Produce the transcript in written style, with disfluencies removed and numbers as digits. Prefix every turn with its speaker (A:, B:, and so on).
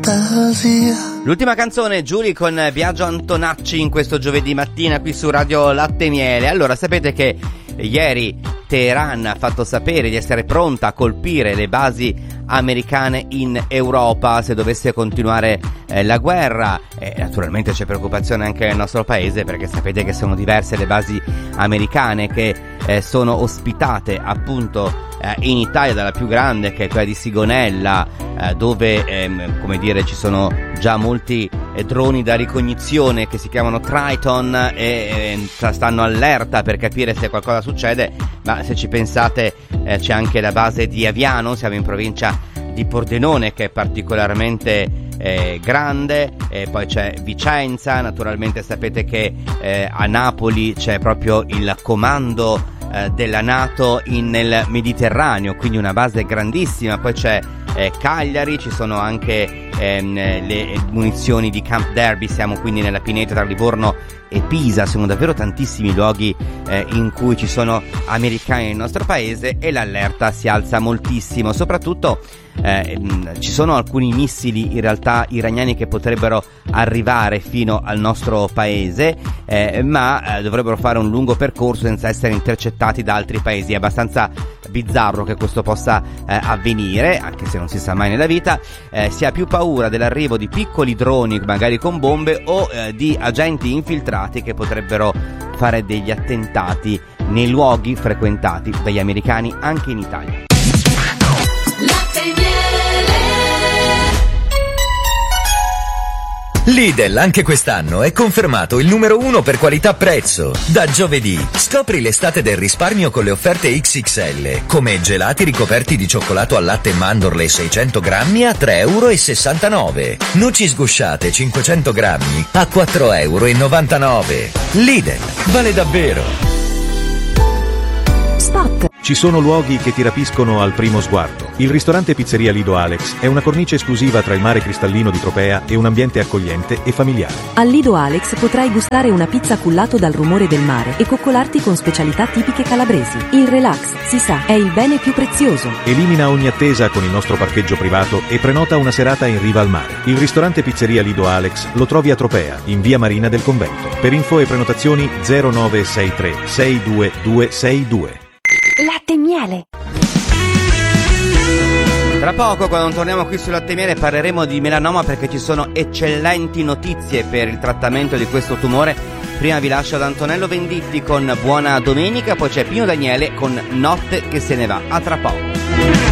A: fantasia.
B: L'ultima canzone, Giulia con Biagio Antonacci, in questo giovedì mattina qui su Radio Latte e Miele. Allora, sapete che ieri Teheran ha fatto sapere di essere pronta a colpire le basi americane in Europa se dovesse continuare la guerra. Naturalmente c'è preoccupazione anche nel nostro paese, perché sapete che sono diverse le basi americane che sono ospitate appunto in Italia, dalla più grande, che è quella di Sigonella, dove come dire ci sono già molti droni da ricognizione che si chiamano Triton e stanno allerta per capire se qualcosa succede. Ma se ci pensate c'è anche la base di Aviano, siamo in provincia di Pordenone, che è particolarmente grande, poi c'è Vicenza, naturalmente sapete che a Napoli c'è proprio il comando della NATO nel Mediterraneo, quindi una base grandissima. Poi c'è Cagliari, ci sono anche le munizioni di Camp Derby, siamo quindi nella pineta tra Livorno e Pisa. Sono davvero tantissimi luoghi in cui ci sono americani nel nostro paese, e l'allerta si alza moltissimo. Soprattutto ci sono alcuni missili in realtà iraniani che potrebbero arrivare fino al nostro paese, ma dovrebbero fare un lungo percorso senza essere intercettati da altri paesi. È abbastanza bizzarro che questo possa avvenire, anche se non si sa mai nella vita. Si ha più paura dell'arrivo di piccoli droni, magari con bombe, o di agenti infiltrati che potrebbero fare degli attentati nei luoghi frequentati dagli americani anche in Italia.
C: Lidl anche quest'anno è confermato il numero 1 per qualità-prezzo. Da giovedì scopri l'estate del risparmio con le offerte XXL, come gelati ricoperti di cioccolato al latte e mandorle 600 grammi a €3,69 €, noci sgusciate 500 grammi a €4,99 €. Lidl, vale davvero!
D: Spot.
E: Ci sono luoghi che ti rapiscono al primo sguardo. Il ristorante Pizzeria Lido Alex è una cornice esclusiva tra il mare cristallino di Tropea e un ambiente accogliente e familiare.
D: Al Lido Alex potrai gustare una pizza cullato dal rumore del mare e coccolarti con specialità tipiche calabresi. Il relax, si sa, è il bene più prezioso.
E: Elimina ogni attesa con il nostro parcheggio privato e prenota una serata in riva al mare. Il ristorante Pizzeria Lido Alex lo trovi a Tropea, in via Marina del Convento. Per info e prenotazioni 0963 62262.
D: Latte e Miele.
B: Tra poco, quando torniamo qui su Latte e Miele, parleremo di melanoma, perché ci sono eccellenti notizie per il trattamento di questo tumore. Prima vi lascio ad Antonello Venditti con Buona Domenica, poi c'è Pino Daniele con Notte che se ne va. A tra poco.